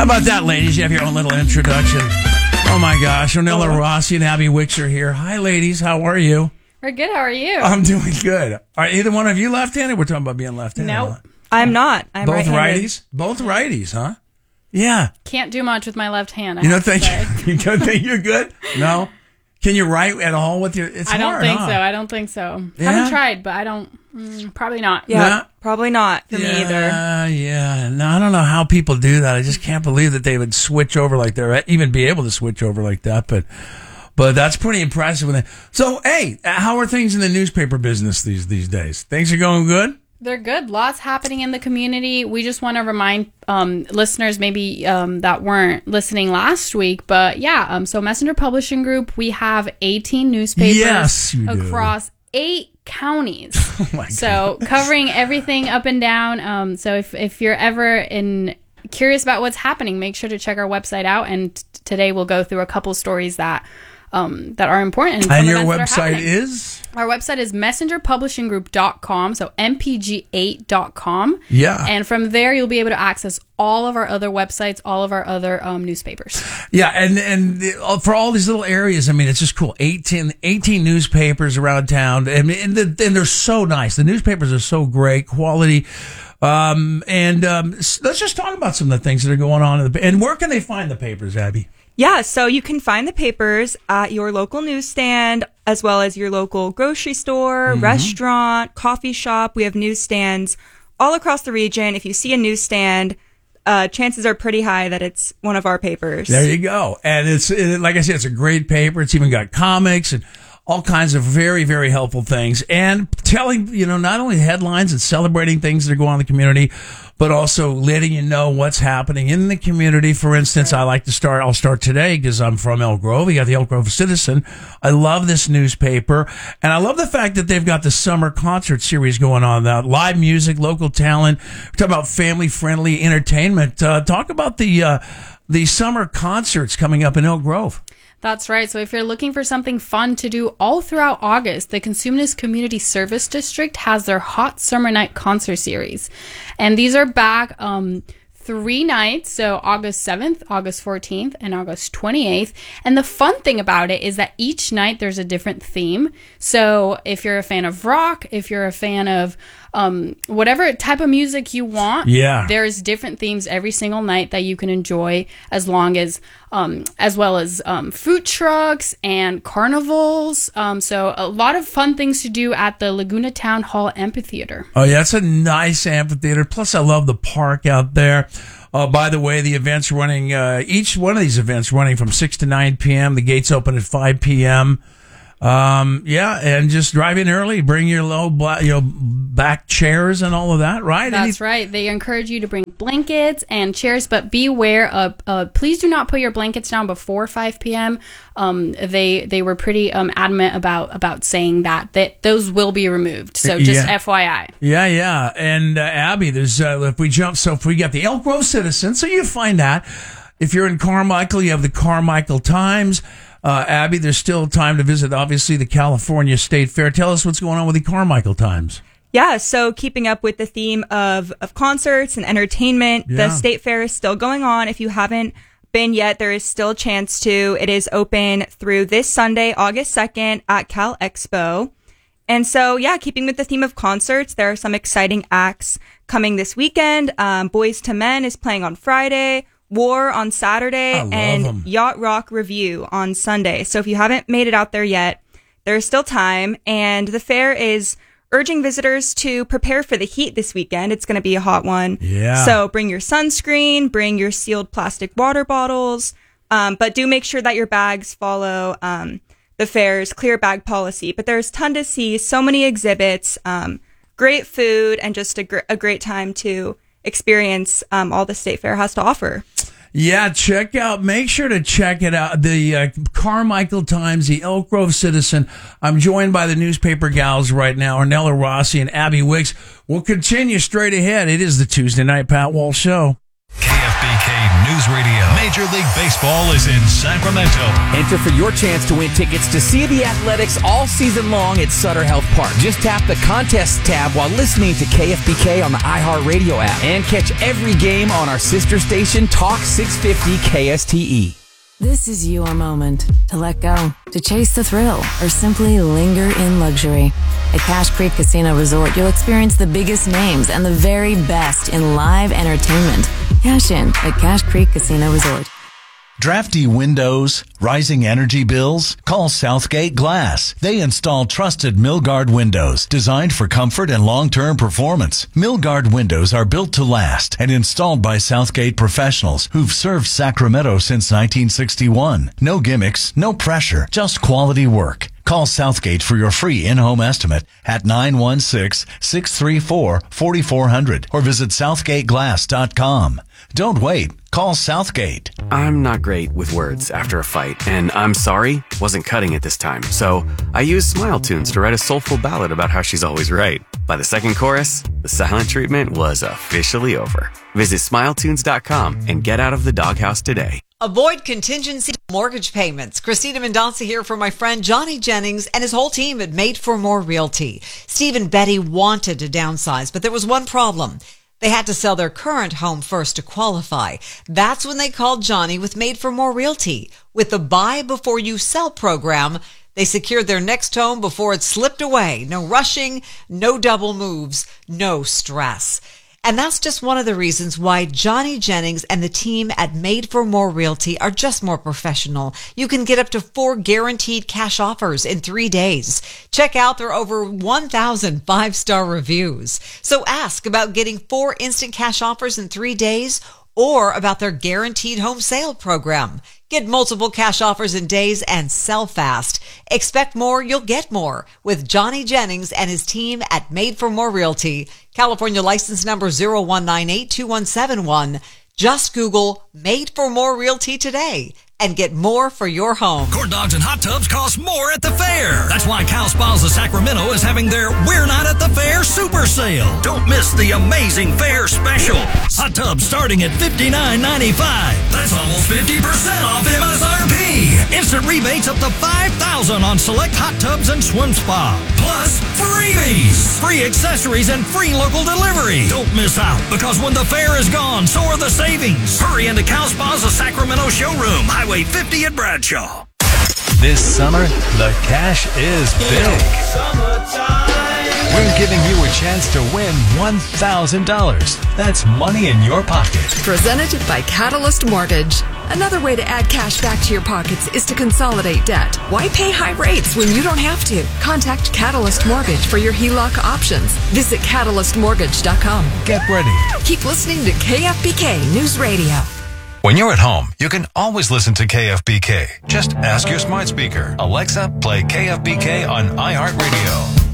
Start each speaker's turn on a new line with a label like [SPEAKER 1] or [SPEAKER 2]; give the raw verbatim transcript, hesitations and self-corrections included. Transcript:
[SPEAKER 1] How about that, ladies? You have your own little introduction. Oh, my gosh. Ornella Rossi and Abby Wicks are here. Hi, ladies. How are you?
[SPEAKER 2] We're good. How are you?
[SPEAKER 1] I'm doing good. Are either one of you left-handed? We're talking about being left-handed.
[SPEAKER 2] Nope.
[SPEAKER 3] I'm not. I'm
[SPEAKER 1] Both
[SPEAKER 3] right-handed.
[SPEAKER 1] righties? Both righties, huh? Yeah.
[SPEAKER 2] Can't do much with my left hand. I
[SPEAKER 1] You don't
[SPEAKER 2] have to
[SPEAKER 1] think,
[SPEAKER 2] say.
[SPEAKER 1] you don't think you're good? No? Can you write at all with your... It's
[SPEAKER 2] I don't
[SPEAKER 1] hard,
[SPEAKER 2] think
[SPEAKER 1] huh?
[SPEAKER 2] so. I don't think so.
[SPEAKER 1] Yeah?
[SPEAKER 2] Haven't tried, but I don't. Mm, probably not.
[SPEAKER 3] Yeah,
[SPEAKER 1] Nah.
[SPEAKER 3] probably not for me either.
[SPEAKER 1] Yeah, yeah. No, I don't know how people do that. I just can't believe that they would switch over like that, even be able to switch over like that. But, but that's pretty impressive. So, hey, how are things in the newspaper business these these days? Things are going good?
[SPEAKER 2] They're good. Lots happening in the community. We just want to remind um, listeners maybe um, that weren't listening last week. But yeah, um, so Messenger Publishing Group, we have eighteen newspapers
[SPEAKER 1] Yes, you do.
[SPEAKER 2] across eight counties.
[SPEAKER 1] Oh my
[SPEAKER 2] so covering everything up and down. Um, so if, if you're ever in curious about what's happening, make sure to check our website out. And t- today we'll go through a couple stories that um, that are important.
[SPEAKER 1] And
[SPEAKER 2] some
[SPEAKER 1] your
[SPEAKER 2] events that are
[SPEAKER 1] website
[SPEAKER 2] happening.
[SPEAKER 1] is?
[SPEAKER 2] Our website is messenger publishing group dot com, so M P G eight dot com.
[SPEAKER 1] Yeah.
[SPEAKER 2] And from there, you'll be able to access all of our other websites, all of our other um, newspapers.
[SPEAKER 1] Yeah, and and the, for all these little areas, I mean, it's just cool. eighteen, eighteen newspapers around town, and, and, the, and they're so nice. The newspapers are so great, quality. Um, and um, let's just talk about some of the things that are going on. In the, and where can they find the papers, Abby?
[SPEAKER 3] Yeah, so you can find the papers at your local newsstand as well as your local grocery store,
[SPEAKER 1] Mm-hmm.
[SPEAKER 3] restaurant, coffee shop. We have newsstands all across the region. If you see a newsstand, uh, chances are pretty high that it's one of our papers.
[SPEAKER 1] There you go. And it's, it, like I said, it's a great paper. It's even got comics and all kinds of very, very helpful things. And telling, you know, not only headlines and celebrating things that are going on in the community, but also letting you know what's happening in the community. For instance, I like to start, I'll start today because I'm from Elk Grove. You got the Elk Grove Citizen. I love this newspaper. And I love the fact that they've got the summer concert series going on now. Live music, local talent. We're talking about family-friendly entertainment. Uh, talk about the, uh, the summer concerts coming up in Elk Grove.
[SPEAKER 2] That's right. So if you're looking for something fun to do all throughout August, the Consumnes Community Service District has their Hot Summer Night concert series. And these are back um, three nights, so August seventh, August fourteenth, and August twenty-eighth. And the fun thing about it is that each night there's a different theme. So if you're a fan of rock, if you're a fan of um, whatever type of music you want,
[SPEAKER 1] Yeah.
[SPEAKER 2] there's different themes every single night that you can enjoy, as long as um, as well as um, food trucks and carnivals. Um, so a lot of fun things to do at the Laguna Town Hall Amphitheater.
[SPEAKER 1] Oh, yeah, it's a nice amphitheater. Plus, I love the park out there. Uh, by the way, the event's running, uh, each one of these events running from six to nine p.m. The gates open at five p.m. Um, yeah, and just drive in early, bring your low, black, you know, back chairs and all of that, right?
[SPEAKER 2] That's
[SPEAKER 1] Any-
[SPEAKER 2] right. They encourage you to bring blankets and chairs, but beware of, uh, please do not put your blankets down before five p.m. Um, they, they were pretty, um, adamant about, about saying that, that those will be removed. So just
[SPEAKER 1] Yeah.
[SPEAKER 2] F Y I.
[SPEAKER 1] Yeah, yeah. And uh, Abby, there's uh, if we jump, so if we got the Elk Grove Citizen, so you find that. If you're in Carmichael, you have the Carmichael Times. Uh, Abby, there's still time to visit, obviously, the California State Fair. Tell us what's going on with the Carmichael Times.
[SPEAKER 3] Yeah, so keeping up with the theme of, of concerts and entertainment,
[SPEAKER 1] Yeah.
[SPEAKER 3] the State Fair is still going on. If you haven't been yet, there is still a chance to. It is open through this Sunday, August second at Cal Expo. And so, yeah, keeping with the theme of concerts, there are some exciting acts coming this weekend. Um, Boys to Men is playing on Friday, War on Saturday,
[SPEAKER 1] I love
[SPEAKER 3] and
[SPEAKER 1] 'em.
[SPEAKER 3] Yacht Rock Review on Sunday. So if you haven't made it out there yet, there's still time. And the fair is urging visitors to prepare for the heat this weekend. It's going to be a hot one.
[SPEAKER 1] Yeah.
[SPEAKER 3] So bring your sunscreen, bring your sealed plastic water bottles, um, but do make sure that your bags follow um, the fair's clear bag policy. But there's ton to see, so many exhibits, um, great food, and just a, gr- a great time to experience um, all the State Fair has to offer.
[SPEAKER 1] Yeah, check out, make sure to check it out. The uh, Carmichael Times, the Elk Grove Citizen. I'm joined by the newspaper gals right now, Ornella Rossi and Abby Wicks. We'll continue straight ahead. It is the Tuesday Night Pat Walsh Show.
[SPEAKER 4] K F B K News Radio, Major League Baseball. Baseball is in Sacramento.
[SPEAKER 5] Enter for your chance to win tickets to see the Athletics all season long at Sutter Health Park. Just tap the Contests tab while listening to K F B K on the iHeartRadio app and catch every game on our sister station, Talk six fifty K S T E.
[SPEAKER 6] This is your moment to let go, to chase the thrill, or simply linger in luxury. At Cache Creek Casino Resort, you'll experience the biggest names and the very best in live entertainment. Cash in at Cache Creek Casino Resort.
[SPEAKER 4] Drafty windows, rising energy bills? Call Southgate Glass. They install trusted Milgard windows designed for comfort and long-term performance. Milgard windows are built to last and installed by Southgate professionals who've served Sacramento since nineteen sixty-one. No gimmicks, no pressure, just quality work. Call Southgate for your free in-home estimate at nine one six, six three four, four four zero zero or visit southgate glass dot com. Don't wait. Call Southgate.
[SPEAKER 7] I'm not great with words after a fight, and I'm sorry wasn't cutting it this time. So I used Smile Tunes to write a soulful ballad about how she's always right. By the second chorus, the silent treatment was officially over. Visit smile tunes dot com and get out of the doghouse today.
[SPEAKER 8] Avoid contingency mortgage payments. Christina Mendonça here for my friend Johnny Jennings and his whole team at Made for More Realty. Steve and Betty wanted to downsize, but there was one problem. They had to sell their current home first to qualify. That's when they called Johnny with Made for More Realty. With the Buy Before You Sell program, they secured their next home before it slipped away. No rushing, no double moves, no stress. And that's just one of the reasons why Johnny Jennings and the team at Made for More Realty are just more professional. You can get up to four guaranteed cash offers in three days. Check out their over one thousand five-star reviews. So ask about getting four instant cash offers in three days or about their guaranteed home sale program. Get multiple cash offers in days and sell fast. Expect more, you'll get more with Johnny Jennings and his team at Made for More Realty. California license number zero one nine eight two one seven one. Just Google Made for More Realty today and get more for your home.
[SPEAKER 9] Corn dogs and hot tubs cost more at the fair. That's why Cal Spas of Sacramento is having their We're Not at the Fair super sale. Don't miss the amazing fair special. Hot tubs starting at fifty-nine ninety-five. That's almost fifty percent off M S R P. Instant rebates up to five thousand dollars on select hot tubs and swim spa. Plus freebies, free accessories, and free local delivery. Don't miss out, because when the fair is gone, so are the savings. Hurry into Cal Spas of Sacramento showroom, Highway fifty at Bradshaw.
[SPEAKER 4] This summer, the cash is big. We're giving you a chance to win one thousand dollars. That's money in your pocket.
[SPEAKER 10] Presented by Catalyst Mortgage. Another way to add cash back to your pockets is to consolidate debt. Why pay high rates when you don't have to? Contact Catalyst Mortgage for your H E L O C options. Visit catalyst mortgage dot com.
[SPEAKER 4] Get ready.
[SPEAKER 10] Keep listening to K F B K News Radio.
[SPEAKER 4] When you're at home, you can always listen to K F B K. Just ask your smart speaker, Alexa, play K F B K on iHeartRadio.